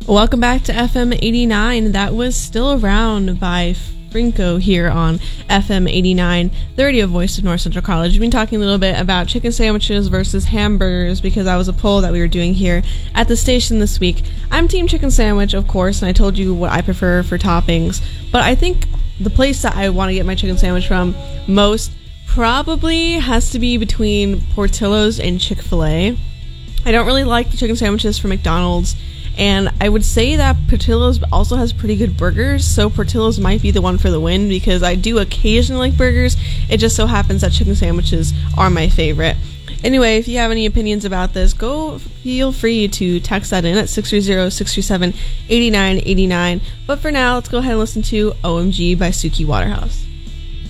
Welcome back to FM 89. That was Still Around by Frinco here on FM 89, the radio voice of North Central College. We've been talking a little bit about chicken sandwiches versus hamburgers because that was a poll that we were doing here at the station this week. I'm team chicken sandwich, of course, and I told you what I prefer for toppings. But I think the place that I want to get my chicken sandwich from most probably has to be between Portillo's and Chick-fil-A. I don't really like the chicken sandwiches from McDonald's. And I would say that Portillo's also has pretty good burgers, so Portillo's might be the one for the win because I do occasionally like burgers. It just so happens that chicken sandwiches are my favorite. Anyway, if you have any opinions about this, feel free to text that in at 630-637-8989. But for now, let's go ahead and listen to OMG by Suki Waterhouse.